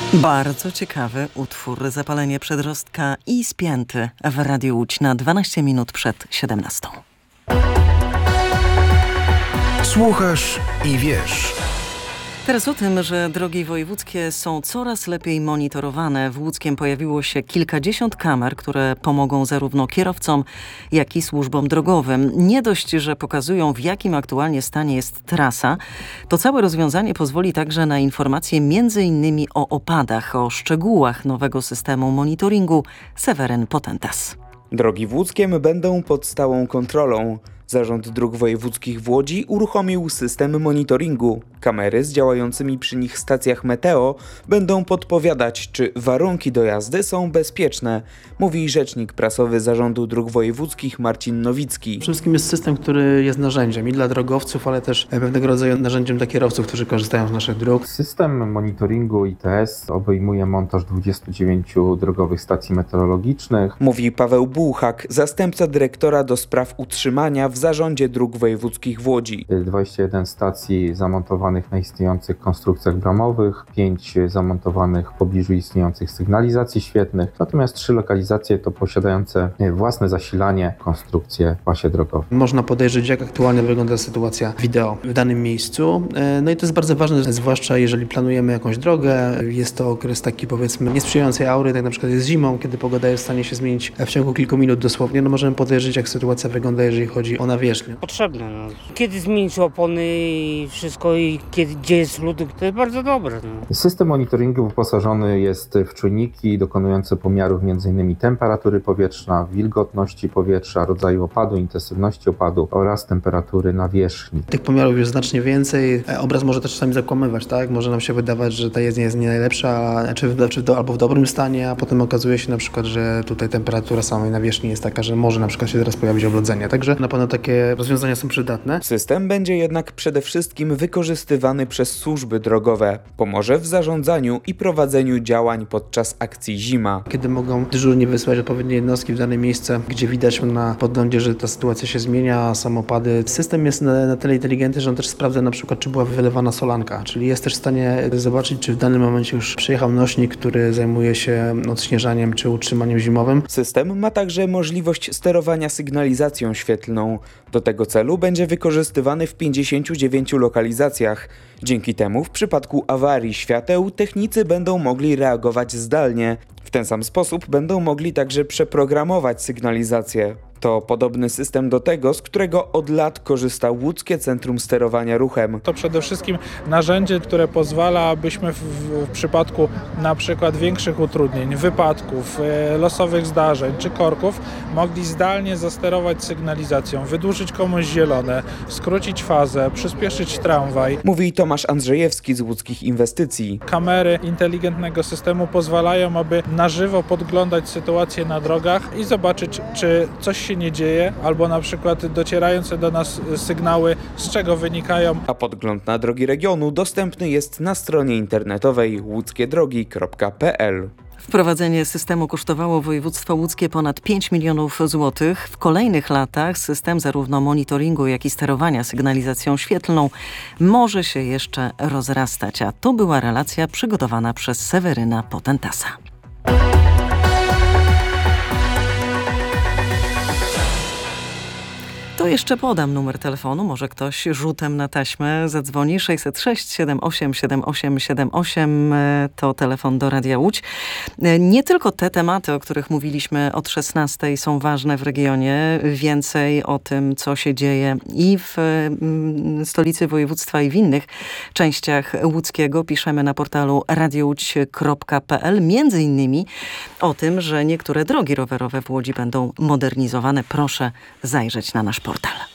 Bardzo ciekawy utwór Zapalenie przedrostka i Spięty w Radiu Łódź na 12 minut przed 17. Słuchasz i wiesz. Teraz o tym, że drogi wojewódzkie są coraz lepiej monitorowane. W Łódzkiem pojawiło się kilkadziesiąt kamer, które pomogą zarówno kierowcom, jak i służbom drogowym. Nie dość, że pokazują, w jakim aktualnie stanie jest trasa, to całe rozwiązanie pozwoli także na informacje m.in. o opadach, o szczegółach nowego systemu monitoringu Seweryn Potentas. Drogi w Łódzkiem będą pod stałą kontrolą. Zarząd Dróg Wojewódzkich w Łodzi uruchomił system monitoringu. Kamery z działającymi przy nich stacjach meteo będą podpowiadać, czy warunki do jazdy są bezpieczne, mówi rzecznik prasowy Zarządu Dróg Wojewódzkich Marcin Nowicki. Przede wszystkim jest system, który jest narzędziem i dla drogowców, ale też pewnego rodzaju narzędziem dla kierowców, którzy korzystają z naszych dróg. System monitoringu ITS obejmuje montaż 29 drogowych stacji meteorologicznych. Mówi Paweł Bułhak, zastępca dyrektora do spraw utrzymania w Zarządzie Dróg Wojewódzkich w Łodzi. 21 stacji zamontowanych na istniejących konstrukcjach bramowych, 5 zamontowanych w pobliżu istniejących sygnalizacji świetlnych, natomiast 3 lokalizacje to posiadające własne zasilanie konstrukcje w pasie drogowym. Można podejrzeć, jak aktualnie wygląda sytuacja wideo w danym miejscu. No i to jest bardzo ważne, zwłaszcza jeżeli planujemy jakąś drogę. Jest to okres taki, powiedzmy, niesprzyjającej aury, tak na przykład jest zimą, kiedy pogoda jest w stanie się zmienić w ciągu kilku minut dosłownie. No możemy podejrzeć, jak sytuacja wygląda, jeżeli chodzi o nawierzchnię. Potrzebne. Kiedy zmienić opony i wszystko i gdzie jest lód, to jest bardzo dobre. System monitoringu wyposażony jest w czujniki dokonujące pomiarów m.in. temperatury powietrza, wilgotności powietrza, rodzaju opadu, intensywności opadu oraz temperatury nawierzchni. Tych pomiarów jest znacznie więcej. Obraz może też czasami zakłamywać, tak? Może nam się wydawać, że ta jezdnia jest nie najlepsza, albo w dobrym stanie, a potem okazuje się na przykład, że tutaj temperatura samej nawierzchni jest taka, że może na przykład się teraz pojawić oblodzenie. Także na pewno takie rozwiązania są przydatne. System będzie jednak przede wszystkim wykorzystywany przez służby drogowe. Pomoże w zarządzaniu i prowadzeniu działań podczas akcji Zima. Kiedy mogą dyżurnie wysłać odpowiednie jednostki w dane miejsce, gdzie widać na podglądzie, że ta sytuacja się zmienia, samopady. System jest na tyle inteligentny, że on też sprawdza na przykład, czy była wylewana solanka, czyli jest też w stanie zobaczyć, czy w danym momencie już przyjechał nośnik, który zajmuje się odśnieżaniem czy utrzymaniem zimowym. System ma także możliwość sterowania sygnalizacją świetlną. Do tego celu będzie wykorzystywany w 59 lokalizacjach. Dzięki temu w przypadku awarii świateł technicy będą mogli reagować zdalnie. W ten sam sposób będą mogli także przeprogramować sygnalizację. To podobny system do tego, z którego od lat korzysta Łódzkie Centrum Sterowania Ruchem. To przede wszystkim narzędzie, które pozwala, abyśmy w przypadku na przykład większych utrudnień, wypadków, losowych zdarzeń czy korków mogli zdalnie zasterować sygnalizacją, wydłużyć komuś zielone, skrócić fazę, przyspieszyć tramwaj. Mówi Tomasz Andrzejewski z Łódzkich Inwestycji. Kamery inteligentnego systemu pozwalają, aby na żywo podglądać sytuację na drogach i zobaczyć, czy coś się nie dzieje, albo na przykład docierające do nas sygnały, z czego wynikają. A podgląd na drogi regionu dostępny jest na stronie internetowej łódzkiedrogi.pl. Wprowadzenie systemu kosztowało województwo łódzkie ponad 5 milionów złotych. W kolejnych latach system zarówno monitoringu, jak i sterowania sygnalizacją świetlną może się jeszcze rozrastać. A to była relacja przygotowana przez Seweryna Potentasa. To jeszcze podam numer telefonu, może ktoś rzutem na taśmę zadzwoni. 606 78 78 78 to telefon do Radia Łódź. Nie tylko te tematy, o których mówiliśmy od 16 są ważne w regionie. Więcej o tym, co się dzieje i w stolicy województwa i w innych częściach łódzkiego piszemy na portalu radiołódź.pl. Między innymi o tym, że niektóre drogi rowerowe w Łodzi będą modernizowane. Proszę zajrzeć na nasz portal.